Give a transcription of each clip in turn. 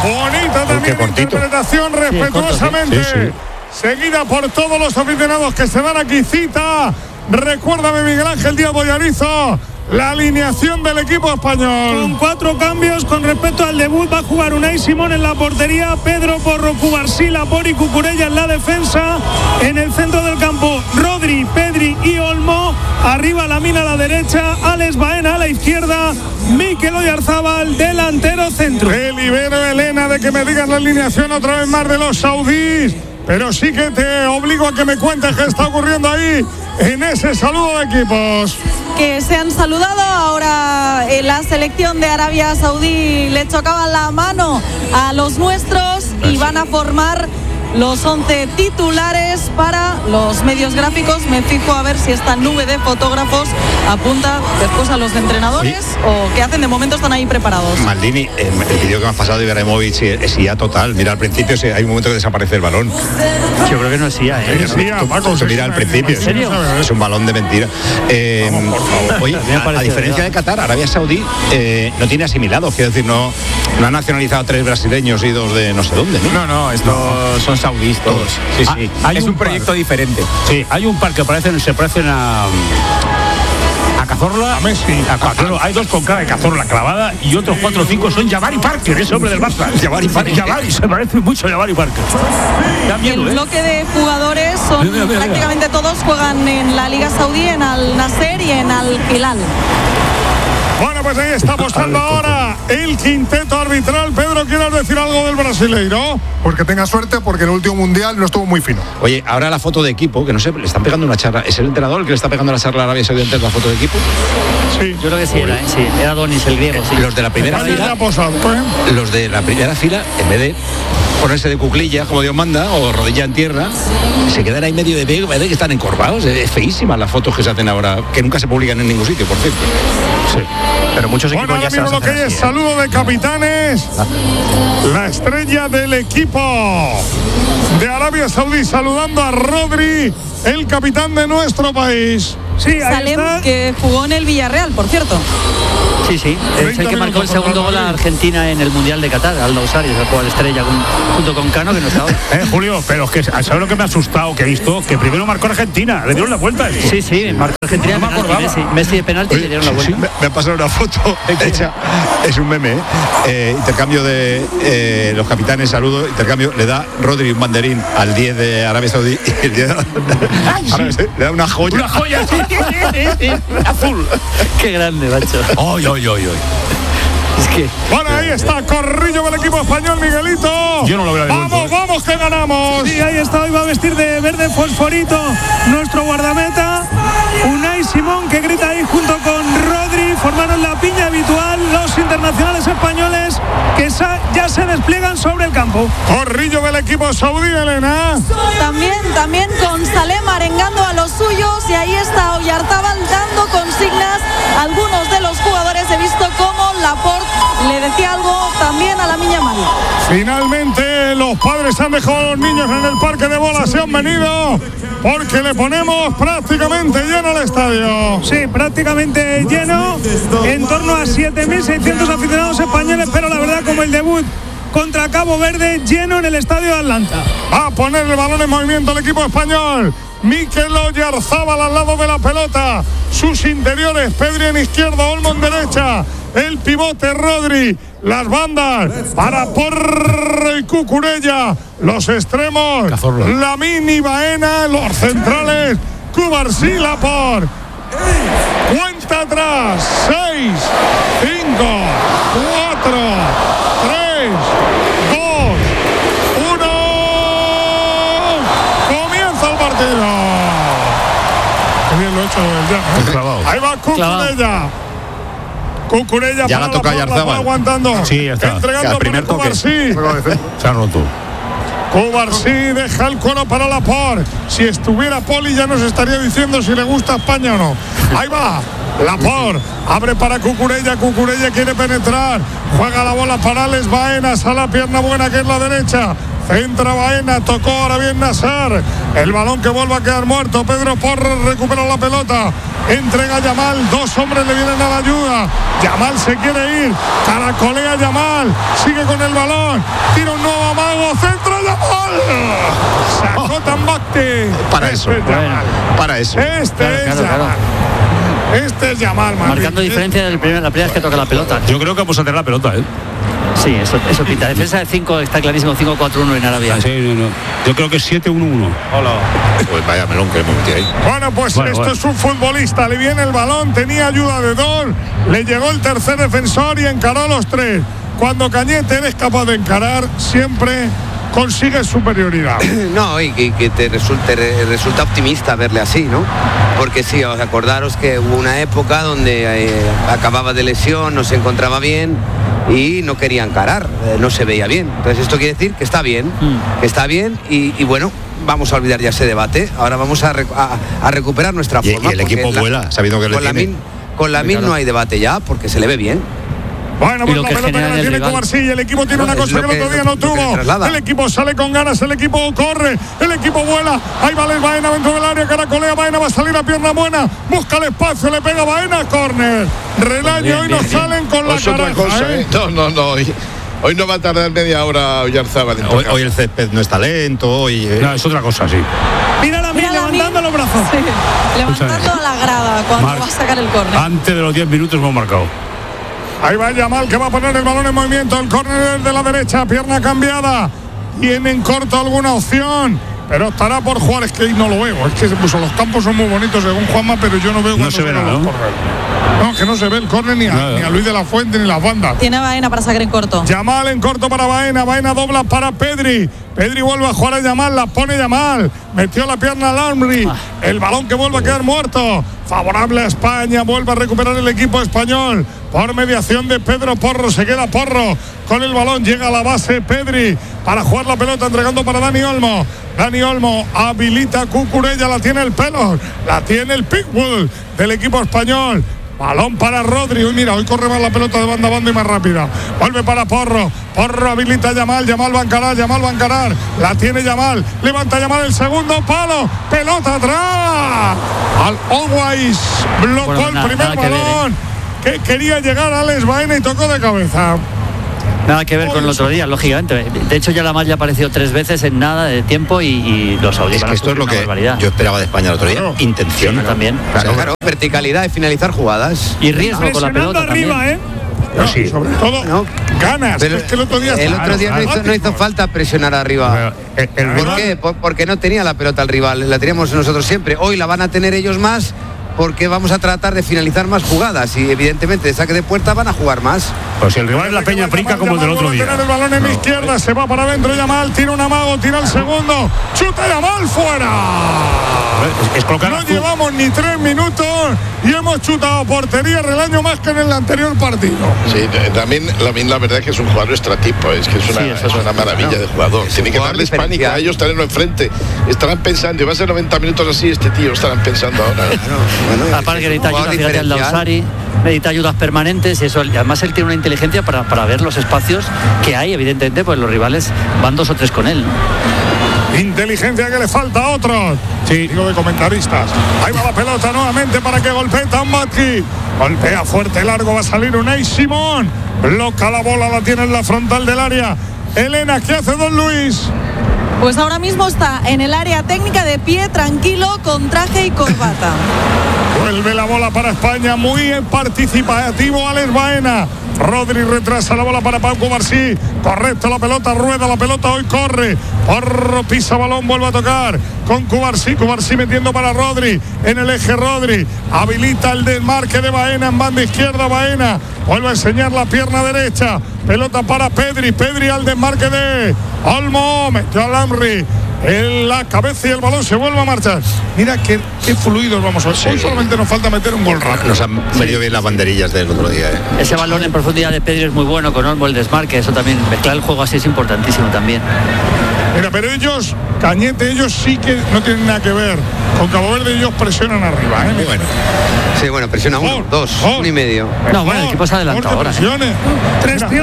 Bonita también interpretación, respetuosamente. Sí. Seguida por todos los aficionados que se dan aquí cita. Recuérdame, Miguel Ángel Díaz Boyarizo, la alineación del equipo español. Con 4 cambios con respecto al debut. Va a jugar Unai Simón en la portería, Pedro Porro, Cubarsí, Laporte y Cucurella en la defensa. En el centro del campo, Rodri, Pedri y Olmo. Arriba Lamine a la derecha, Alex Baena a la izquierda, Mikel Oyarzábal delantero centro. Te libero, Elena, de que me digas la alineación otra vez más de los saudíes, pero sí que te obligo a que me cuentes qué está ocurriendo ahí en ese saludo de equipos. Que se han saludado ahora en la selección de Arabia Saudí, le chocaban la mano a los nuestros y van a formar los 11 titulares para los medios gráficos. Me fijo a ver si esta nube de fotógrafos apunta después a los entrenadores o qué hacen. De momento están ahí preparados. Maldini, el vídeo que me has pasado de Ibrahimovic es IA total. Mira, al principio hay un momento que desaparece el balón. Yo creo que no es IA, Mira, al principio. ¿En serio? Es un balón de mentira. Oye, a diferencia de Qatar, Arabia Saudí no tiene asimilados. Quiero decir, no ha nacionalizado 3 brasileños y 2 de no sé dónde, ¿no? No, estos son saudíes todos. Sí. Es un proyecto diferente. Sí, hay un par que se parecen a Cazorla, a Messi. Claro, hay 2 con cara de Cazorla clavada y otros 4 o 5 son Jabari Parker, ese hombre del Barça. Jabari, se parece mucho a Jabari Parker. El bloque de jugadores son prácticamente todos juegan en la Liga Saudí, en Al Nasser y en Al Hilal. Bueno, pues ahí está apostando ahora el quinteto arbitral. Pedro, ¿quieres decir algo del brasileiro? Pues que tenga suerte, porque en el último mundial no estuvo muy fino. Oye, ahora la foto de equipo, que no sé, le están pegando una charla. ¿Es el entrenador el que le está pegando la charla a Arabia Saudí antes de la foto de equipo? Sí. Yo creo que sí, era Donis, el griego. Sí. Los de la primera fila, en vez de ponerse de cuclillas como Dios manda o rodilla en tierra, se quedan ahí medio de pego, que están encorvados. Es feísima las fotos que se hacen ahora, que nunca se publican en ningún sitio, por cierto. Sí. Pero muchos equipos ya se lo que es saludo de capitanes. La estrella del equipo de Arabia Saudí saludando a Rodri, el capitán de nuestro país. Sí, Salem, que jugó en el Villarreal, por cierto. Sí, es el que marcó el segundo gol a Argentina en el Mundial de Qatar, Aldo Usari, el jugador estrella junto con Cano, que no está hoy. Julio, pero es que ¿sabes lo que me ha asustado? Que he visto que primero marcó Argentina, le dieron la vuelta. Sí, marcó Argentina, no Messi de penalti. Oye, le dieron la vuelta. Sí, me ha pasado una foto hecha, es un meme, intercambio de los capitanes, saludo, intercambio, le da Rodri un banderín al 10 de Arabia Saudí y el 10 le da una joya. Una joya, sí. Azul. Qué grande, macho. Oy. Es que... Bueno, ahí está Corrillo del equipo español, Miguelito. Yo no lo veo de vuelta. Vamos, que ganamos. Sí, ahí está, hoy va a vestir de verde fosforito nuestro guardameta. Unai Simón, que grita ahí junto con Rodri, formaron la piña habitual los internacionales españoles que ya se despliegan sobre el campo. Corrillo del equipo saudí, Elena. También con Salem arengando a los suyos, y ahí está Oyarzábal dando consignas a algunos de los jugadores. He visto cómo Laporte le decía algo también a Lamine Yamal. Finalmente los padres han dejado a los niños en el parque de bolas, se han venido porque le ponemos prácticamente lleno el estadio. Sí, prácticamente lleno, en torno a 7.600 aficionados españoles, pero la verdad, como el debut contra Cabo Verde, lleno en el estadio de Atlanta. Va a poner el balón en movimiento el equipo español. Mikel Oyarzábal al lado de la pelota, sus interiores, Pedri en izquierda, Olmo en derecha, el pivote Rodri, las bandas para Porro y Cucurella, los extremos Lamine y Baena, los centrales Cubarsí, Laporte. Cuenta atrás, 6, 5, 4, 3, 2, 1. Comienza el partido. Qué bien lo ha hecho ya. Ahí va Cucurella. Cucurella ya la toca Oyarzábal. Aguantando. Sí, está. Entregando el primer para Cubarsí. Se ha roto. Cubarsí deja el cuero para Laporte. Si estuviera Poli ya nos estaría diciendo si le gusta España o no. Ahí va Laporte, abre para Cucurella. Cucurella quiere penetrar, juega la bola para Alex Baena, a la pierna buena que es la derecha. Centra Baena, tocó ahora bien Nassar. El balón que vuelve a quedar muerto. Pedro Porro recupera la pelota. entrega Yamal, 2 hombres le vienen a la ayuda, Yamal se quiere ir, caracolea Yamal, sigue con el balón, tira un nuevo amago, centro Yamal, sacó Tambacti. Para eso, para eso. Este es Yamal, marcando diferencia de la primera vez que toca la pelota. Yo creo que vamos a tener la pelota, ¿eh? Sí, eso pinta. Defensa de 5 está clarísimo, 5-4-1 en Arabia. Sí, no. Yo creo que es 7-1-1. Hola. Pues vaya melón que hemos metido ahí. Bueno, pues esto es un futbolista, le viene el balón, tenía ayuda de 2, le llegó el tercer defensor y encaró a los 3. Cuando Cañete eres capaz de encarar, siempre consigues superioridad. No, y que te resulta optimista verle así, ¿no? Porque sí, os acordaros que hubo una época donde acababa de lesión, no se encontraba bien y no quería encarar, no se veía bien. Entonces esto quiere decir que está bien, y bueno, vamos a olvidar ya ese debate. Ahora vamos a recuperar nuestra forma. Y el equipo vuela, sabiendo que le tiene. Con Lamine no hay debate ya, porque se le ve bien. Bueno, pues la pelota que la tiene Cubarsí, el equipo tiene una cosa que el otro día no tuvo. El equipo sale con ganas, el equipo corre, el equipo vuela. Ahí va Baena dentro del área, caracolea Baena, va a salir a pierna buena, busca el espacio, le pega Baena, córner. Relaño, hoy no salen con la cara. No. Hoy no va a tardar media hora Oyarzábal. Hoy el césped no está lento, hoy... No, es otra cosa, sí. Mira levantando los brazos. Sí, levantando la grada cuando va a sacar el córner. Antes de los 10 minutos hemos marcado. Ahí va Yamal, que va a poner el balón en movimiento. El córner de la derecha, pierna cambiada. Tiene en corto alguna opción, pero estará por jugar. Es que no lo veo. Es que los campos son muy bonitos según Juanma, pero yo no veo cuando se ve nada, ¿no? No, que no se ve el córner ni a Luis de la Fuente ni las bandas. Tiene Baena para sacar en corto. Yamal en corto para Baena. Baena dobla para Pedri. Pedri vuelve a jugar a Yamal, la pone Yamal. Metió la pierna al Almri. El balón que vuelve a quedar muerto. Favorable a España. Vuelve a recuperar el equipo español. Por mediación de Pedro Porro. Se queda Porro con el balón. Llega a la base Pedri para jugar la pelota, entregando para Dani Olmo. Dani Olmo habilita a Cucurella. La tiene el pelo. La tiene el Pickwood del equipo español. Balón para Rodri. Uy, mira, hoy corre más la pelota de banda a banda y más rápida. Vuelve para Porro. Porro habilita a Yamal. Yamal va a encarar. La tiene Yamal. Levanta Yamal el segundo palo. Pelota atrás. Al Always blocó el primer balón. Que quería llegar a Alex Baena y tocó de cabeza. Nada que ver con el otro día, lógicamente. De hecho, ya ya apareció 3 veces en nada de tiempo y los saudíes. Es que esto es lo que yo esperaba de España el otro día. Intención también. Claro, verticalidad y finalizar jugadas. Y riesgo con la pelota arriba, también. No, sí. Sobre todo ganas. Pero es que el otro día no hizo falta presionar arriba. ¿Por qué? Porque no tenía la pelota al rival. La teníamos nosotros siempre. Hoy la van a tener ellos más, porque vamos a tratar de finalizar más jugadas y evidentemente de saque de puerta van a jugar más. Pues si el rival es la Peña Frica como el del otro día. El balón en la izquierda, se va para adentro Yamal, tira un amago, tira el segundo, chuta Yamal fuera. No llevamos ni 3 minutos y hemos chutado portería Relaño más que en el anterior partido. Sí, también la verdad es que es un jugador extratipo, es que es una maravilla de jugador. Tiene que darles pánico a ellos, tenerlo enfrente. Estarán pensando, y va a ser 90 minutos así, este tío estarán pensando ahora. Aparte que necesita ayuda, fíjate al Lausari, necesita ayudas permanentes y eso. Además él tiene una inteligencia para ver los espacios que hay, evidentemente, pues los rivales van 2 o 3 con él, ¿no? Inteligencia que le falta a otros. Sí. Digo de comentaristas. Ahí va la pelota nuevamente para que golpee Tambacti. Golpea fuerte, largo, va a salir Unai Simón. Bloca la bola, la tiene en la frontal del área. Elena, ¿qué hace Don Luis? Pues ahora mismo está en el área técnica de pie, tranquilo, con traje y corbata. Vuelve la bola para España, muy participativo Alex Baena. Rodri retrasa la bola para Pau Cubarsí. Correcto la pelota, rueda la pelota, hoy corre. Porro pisa balón, vuelve a tocar con Cubarsí. Cubarsí metiendo para Rodri. En el eje Rodri. Habilita el desmarque de Baena en banda izquierda. Baena vuelve a enseñar la pierna derecha. Pelota para Pedri. Pedri al desmarque de Olmo. Metió al Amri en la cabeza y el balón se vuelve a marchar. Mira qué fluidos vamos a ver. Hoy solamente nos falta meter un gol rápido. Nos han venido bien las banderillas del otro día. Ese balón en profundidad de Pedri es muy bueno, con Olmo el desmarque, eso también, mezclar el juego así es importantísimo también. Mira, pero ellos, Cañete, ellos sí que no tienen nada que ver con Cabo Verde, ellos presionan arriba, ¿eh? Bueno. Sí, bueno, presiona 1, 2, 1 y medio. No, bueno, el equipo se ha adelantado ahora. 3 tíos arriba.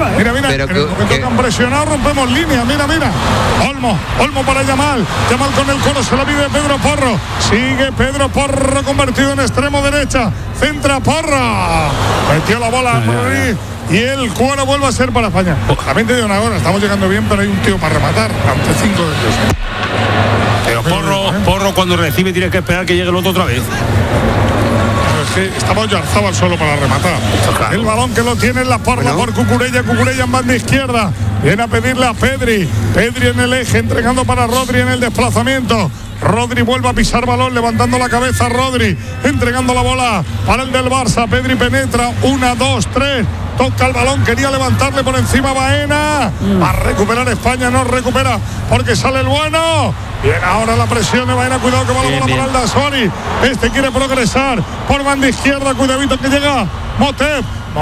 ¿eh? Mira, Pero en el momento que han presionado rompemos línea, mira. Olmo para Yamal con el coro, se la pide Pedro Porro. Sigue Pedro Porro convertido en extremo derecha. Centra Porro. Metió la bola a Madrid. Y el cuero vuelve a ser para España. También te digo una cosa, estamos llegando bien, pero hay un tío para rematar ante 5 de ellos. Pero Porro cuando recibe tiene que esperar que llegue el otro otra vez. Es que estaba Oyarzábal solo para rematar. Claro. El balón que lo tiene en la porra por Cucurella en banda izquierda. Viene a pedirle a Pedri en el eje, entregando para Rodri en el desplazamiento. Rodri vuelve a pisar balón, levantando la cabeza Rodri, entregando la bola para el del Barça. Pedri penetra, 1, 2, 3. Toca el balón, quería levantarle por encima Baena. Va a recuperar España, no recupera porque sale el bueno. Bien, ahora la presión de Baena, cuidado que va la bola para el Dasori. Este quiere progresar por banda izquierda, cuidadito que llega Motef,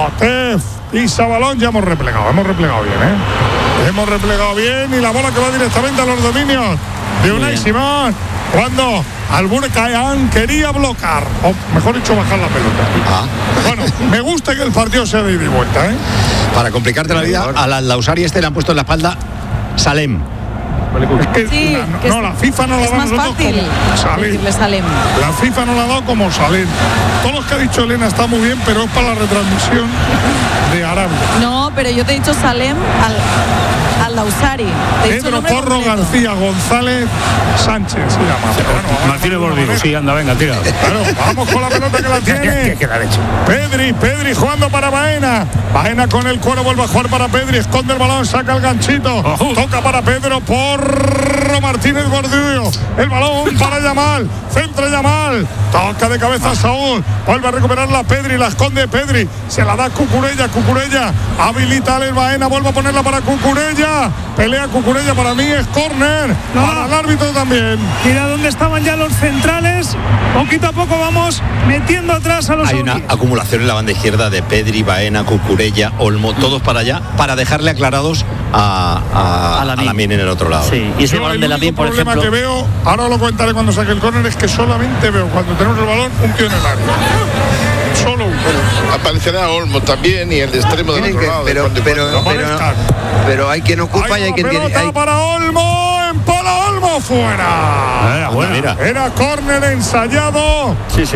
pisa balón, ya hemos replegado bien, Hemos replegado bien y la bola que va directamente a los dominios de Unai Simón. Cuando Alburcayan quería bloquear, o mejor dicho, bajar la pelota. Bueno, me gusta que el partido sea de ida y vuelta, ¿eh? Para complicarte la vida, a la Lausari le han puesto en la espalda Salem. Es que la FIFA no la da nosotros como Salem. La FIFA no la ha dado como Salem. Todos los que ha dicho Elena está muy bien, pero es para la retransmisión de Arabia. No, pero yo te he dicho Salem al Lausari. Pedro Porro García González Sánchez se llama. Bueno, Martínez Bordigo, sí, anda, venga, tira. Claro, vamos con la pelota que la tiene. Pedri jugando para Baena con el cuero, vuelve a jugar para Pedri, esconde el balón, saca el ganchito, toca para Pedro Porro Martínez Bordigo, el balón para Yamal, centra Yamal, toca de cabeza Saúl, vuelve a recuperarla Pedri, la esconde Pedri, se la da Cucurella, habilita el Baena, vuelve a ponerla para Cucurella, pelea Cucurella, para mí es córner, para el árbitro también. Mira dónde estaban ya los centrales, poquito a poco vamos metiendo atrás a los Hay una acumulación en la banda izquierda de Pedri, Baena, Cucurella, Olmo, todos para allá, para dejarle aclarados a Lamine en el otro lado. Sí, y ese balón de Lamine, por ejemplo. El problema que veo, ahora lo comentaré cuando saque el córner, es que solamente veo cuando tenemos el balón un tío en el área. Solo uno. Aparecerá Olmo también y el de extremo del otro lado. Pero hay quien ocupa y hay quien tiene. Para Olmo, empala Olmo fuera. Mira. Era córner ensayado. Sí.